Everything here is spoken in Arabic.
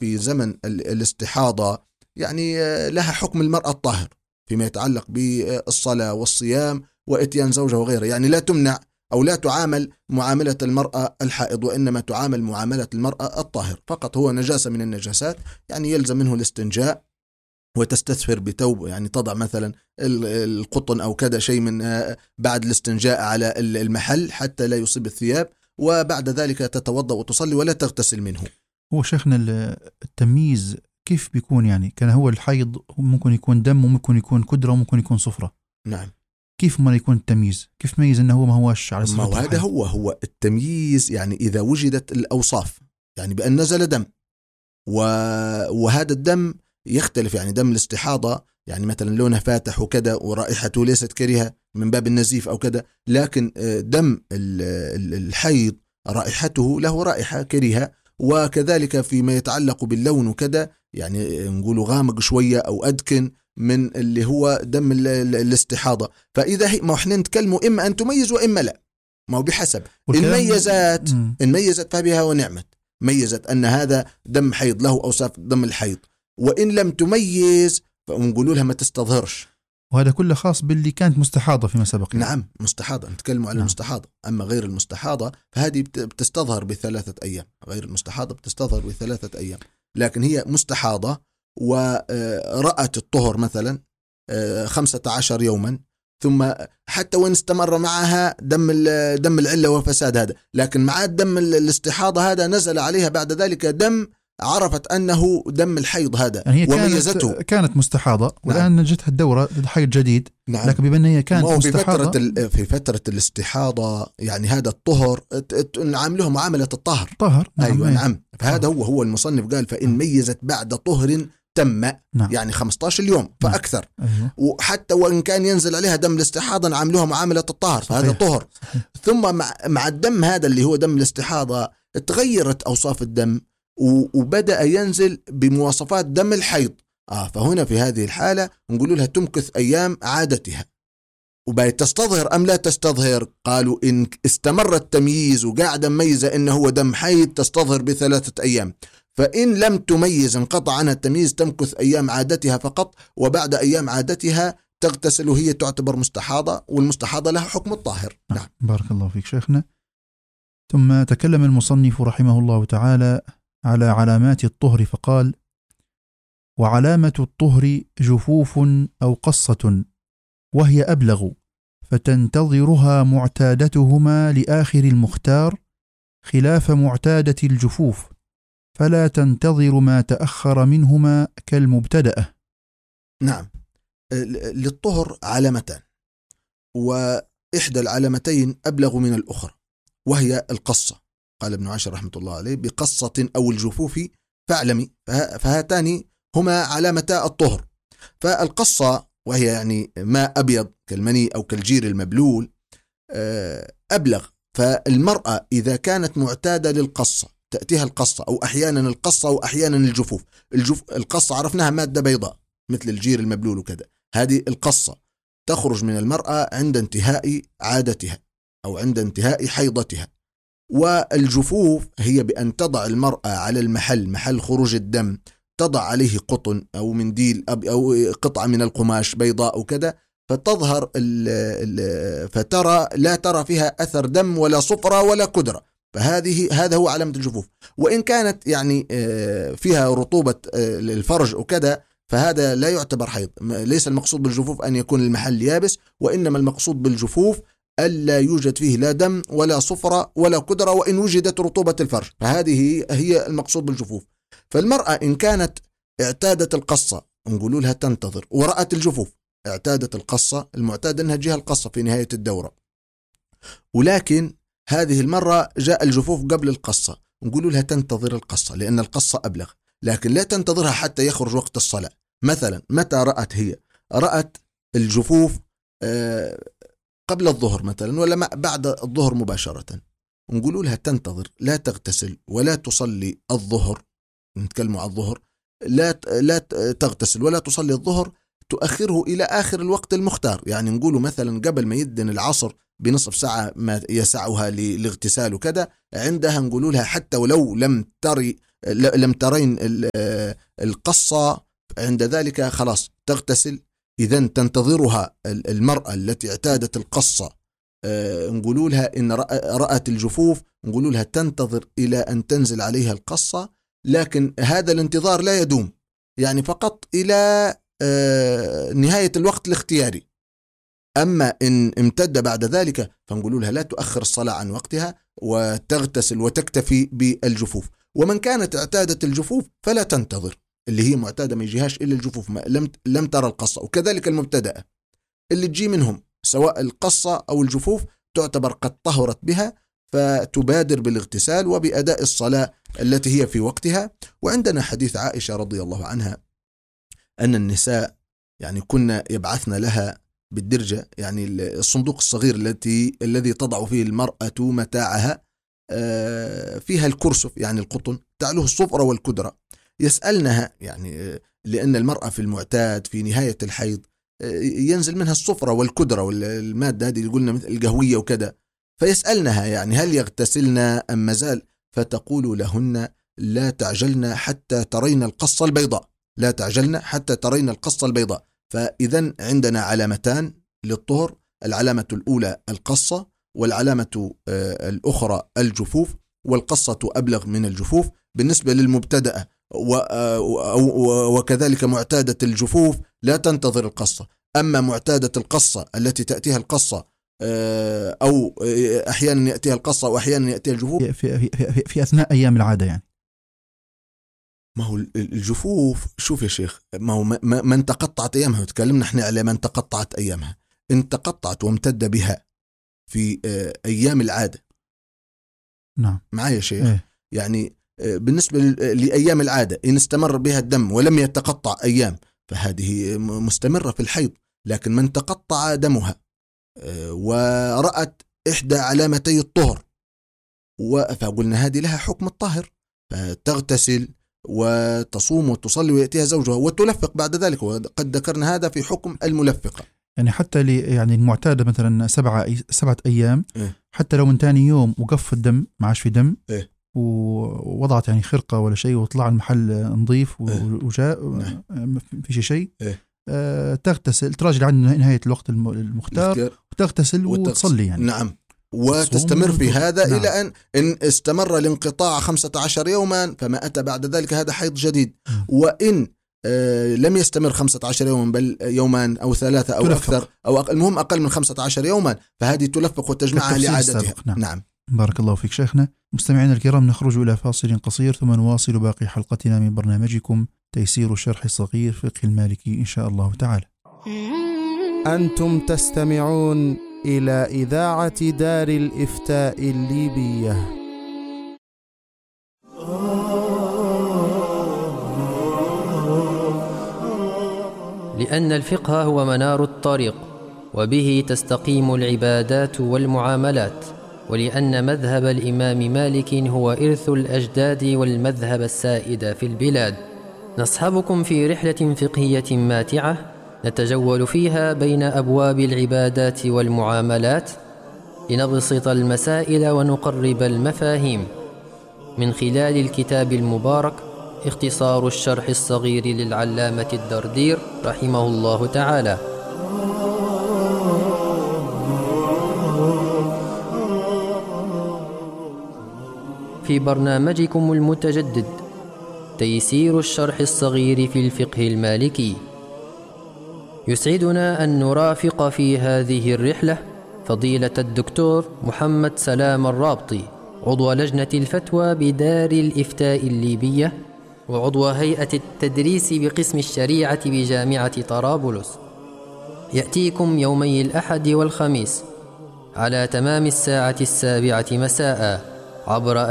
في زمن الاستحاضة يعني لها حكم المرأة الطاهر فيما يتعلق بالصلاة والصيام وإتيان زوجها وغيره، يعني لا تمنع أو لا تعامل معاملة المرأة الحائض، وإنما تعامل معاملة المرأة الطاهر فقط. هو نجاسة من النجاسات يعني يلزم منه الاستنجاء وتستثفر بتوب، يعني تضع مثلا القطن أو كذا شيء من بعد الاستنجاء على المحل حتى لا يصيب الثياب، وبعد ذلك تتوضأ وتصلي ولا تغتسل منه. هو شيخنا التمييز كيف بيكون؟ يعني كان هو الحيض ممكن يكون دم وممكن يكون كدرة وممكن يكون صفرة. نعم. كيف ما يكون التمييز؟ كيف ميز انه هو ما هوش على صفة الحيض؟ هذا هو التمييز، يعني إذا وجدت الأوصاف، يعني بأن نزل دم وهذا الدم يختلف، يعني دم الاستحاضة يعني مثلا لونه فاتح وكذا ورائحته ليست كريهة من باب النزيف أو كذا، لكن دم الحيض رائحته له رائحة كريهة، وكذلك فيما يتعلق باللون وكذا يعني نقول غامق شوية أو أدكن من اللي هو دم الاستحاضة. فإذا ما احنا نتكلموا إما أن تميز وإما لا، ما هو بحسب إن ميزت فبها ونعمت، ميزت أن هذا دم حيض له أوصاف دم الحيض، وإن لم تميز فنقولوا لها ما تستظهرش. وهذا كله خاص باللي كانت مستحاضة فيما سبق. نعم مستحاضة، نتكلم على المستحاضة. أما غير المستحاضة فهذه بتستظهر ب3 أيام، غير المستحاضة بتستظهر ب3 أيام، لكن هي مستحاضة ورأت الطهر مثلا 15 يوما، ثم حتى وإن استمر معها دم العلة وفساد هذا، لكن مع الدم الاستحاضة هذا نزل عليها بعد ذلك دم عرفت أنه دم الحيض هذا يعني وميزته. كانت مستحاضة والآن نعم. جتها الدورة حيض جديد. نعم. لكن بما أنها كانت مستحاضة في فترة الاستحاضة يعني هذا الطهر نعامله معاملة الطهر. نعم. أيوة نعم. فهذا هو المصنف قال فإن ميزت بعد طهر تم. نعم. يعني 15 يوم فأكثر. نعم. أيوة. وحتى وإن كان ينزل عليها دم الاستحاضة نعاملها معاملة الطهر، فهذا طهر. ثم مع الدم هذا اللي هو دم الاستحاضة تغيرت أوصاف الدم وبدأ ينزل بمواصفات دم الحيض. فهنا في هذه الحالة نقول لها تمكث أيام عادتها. وبقت تستظهر أم لا تستظهر؟ قالوا إن استمر التمييز وقاعدة مميزة إنه هو دم حيض تستظهر ب3 أيام، فإن لم تميز انقطع عنها التمييز تمكث أيام عادتها فقط، وبعد أيام عادتها تغتسل وهي تعتبر مستحاضة، والمستحاضة لها حكم الطاهر. نعم. بارك الله فيك شيخنا. ثم تكلم المصنف رحمه الله تعالى على علامات الطهر فقال: وعلامة الطهر جفوف أو قصة، وهي أبلغ، فتنتظرها معتادتهما لآخر المختار، خلاف معتادة الجفوف، فلا تنتظر ما تأخر منهما كالمبتدأة. نعم. للطهر علامتان، وإحدى العلامتين أبلغ من الأخرى، وهي القصة. قال ابن عاشر رحمة الله عليه: بقصة أو الجفوف فاعلمي، فهاتان هما علامتا الطهر. فالقصة وهي يعني ماء أبيض كالمني أو كالجير المبلول أبلغ. فالمرأة إذا كانت معتادة للقصة تأتيها القصة، أو أحيانا القصة وأحيانا الجفوف. القصة عرفناها مادة بيضاء مثل الجير المبلول وكذا، هذه القصة تخرج من المرأة عند انتهاء عادتها أو عند انتهاء حيضتها. والجفوف هي بأن تضع المرأة على محل خروج الدم، تضع عليه قطن أو منديل أو قطعة من القماش بيضاء وكذا، فتظهر فترى لا ترى فيها أثر دم ولا صفرة ولا كدرة، هذا هو علامة الجفوف. وإن كانت يعني فيها رطوبة الفرج وكذا فهذا لا يعتبر حيض. ليس المقصود بالجفوف أن يكون المحل يابس، وإنما المقصود بالجفوف ألا يوجد فيه لا دم ولا صفرة ولا كدرة، وإن وجدت رطوبة الفرج، فهذه هي المقصود بالجفوف. فالمرأة إن كانت اعتادت القصة نقول لها تنتظر، ورأت الجفوف اعتادت القصة، المعتاد أنها تجيها القصة في نهاية الدورة، ولكن هذه المرة جاء الجفوف قبل القصة، نقول لها تنتظر القصة لأن القصة أبلغ، لكن لا تنتظرها حتى يخرج وقت الصلاة. مثلا متى رأت الجفوف قبل الظهر مثلا ولا بعد الظهر مباشرة، نقول لها تنتظر، لا تغتسل ولا تصلي الظهر. نتكلم عن الظهر، لا تغتسل ولا تصلي الظهر، تؤخره إلى آخر الوقت المختار. يعني نقول مثلا قبل ما يدن العصر بنصف ساعة ما يسعها لاغتسال وكذا، عندها نقول لها حتى ولو لم تري لم ترين القصة، عند ذلك خلاص تغتسل. إذن تنتظرها المرأة التي اعتادت القصة، نقولوا لها إن رأت الجفوف، نقولوا لها تنتظر إلى أن تنزل عليها القصة، لكن هذا الانتظار لا يدوم، يعني فقط إلى نهاية الوقت الاختياري. أما إن امتد بعد ذلك فنقول لها لا تؤخر الصلاة عن وقتها وتغتسل وتكتفي بالجفوف. ومن كانت اعتادت الجفوف فلا تنتظر، اللي هي معتادة ما يجيهاش إلا الجفوف، لم ترى القصة. وكذلك المبتدأة اللي تجي منهم سواء القصة أو الجفوف تعتبر قد طهرت بها، فتبادر بالاغتسال وبأداء الصلاة التي هي في وقتها. وعندنا حديث عائشة رضي الله عنها أن النساء يعني كنا يبعثن لها بالدرجة، يعني الصندوق الصغير الذي تضع فيه المرأة متاعها، فيها الكرسف يعني القطن، تعلوه الصفرة والكدرة. يسألنها يعني لأن المرأة في المعتاد في نهاية الحيض ينزل منها الصفرة والكدرة والمادة هذه اللي قلنا مثل القهوية وكذا، فيسألنها يعني هل يغتسلنا أم مازال؟ فتقول لهن لا تعجلن حتى ترين القصة البيضاء، لا تعجلن حتى ترين القصة البيضاء. فإذن عندنا علامتان للطهر، العلامة الأولى القصة، والعلامة الأخرى الجفوف، والقصة أبلغ من الجفوف بالنسبة للمبتدأة، وكذلك معتادة الجفوف لا تنتظر القصة. أما معتادة القصة التي تأتيها القصة أو أحيانا يأتيها القصة وأحيانا يأتيها الجفوف في أثناء أيام العادة يعني. ما هو الجفوف، شوف يا شيخ، ما هو من تقطعت أيامها، وتكلمنا احنا على من تقطعت أيامها، إن تقطعت وامتد بها في أيام العادة. نعم معايا يا شيخ. يعني بالنسبة لأيام العادة إن استمر بها الدم ولم يتقطع أيام فهذه مستمرة في الحيض. لكن من تقطع دمها ورأت إحدى علامتي الطهر فقلنا هذه لها حكم الطاهر، فتغتسل وتصوم وتصلي ويأتيها زوجها وتلفق بعد ذلك، وقد ذكرنا هذا في حكم الملفقة. يعني حتى يعني المعتادة مثلا 7 أيام حتى لو من تاني يوم وقف الدم ما عاش في دم ووضعت يعني خرقة ولا شيء وطلع المحل نظيف وجاء في شيء تغتسل، تراجع عن نهاية الوقت المختار وتغتسل وتصلي يعني. نعم، وتستمر في هذا نعم. إلى إن استمر الانقطاع 15 يوما فما أتى بعد ذلك هذا حيض جديد. وإن لم يستمر 15 يوما بل يومان أو 3 أو تلفق. أكثر أو المهم أقل من 15 يوما فهذه تلفق وتجمعها لعادتها. نعم. بارك الله فيك شيخنا. مستمعينا الكرام، نخرج إلى فاصل قصير ثم نواصل باقي حلقتنا من برنامجكم تيسير الشرح الصغير فقه المالكي إن شاء الله تعالى. أنتم تستمعون إلى إذاعة دار الإفتاء الليبية. لأن الفقه هو منار الطريق وبه تستقيم العبادات والمعاملات، ولأن مذهب الإمام مالك هو إرث الأجداد والمذهب السائد في البلاد. نصحبكم في رحلة فقهية ماتعة نتجول فيها بين أبواب العبادات والمعاملات لنبسط المسائل ونقرب المفاهيم من خلال الكتاب المبارك اختصار الشرح الصغير للعلامة الدردير رحمه الله تعالى. في برنامجكم المتجدد تيسير الشرح الصغير في الفقه المالكي، يسعدنا أن نرافق في هذه الرحلة فضيلة الدكتور محمد سلام الرابطي، عضو لجنة الفتوى بدار الإفتاء الليبية وعضو هيئة التدريس بقسم الشريعة بجامعة طرابلس. يأتيكم يومي الأحد والخميس على تمام الساعة 7 مساء عبر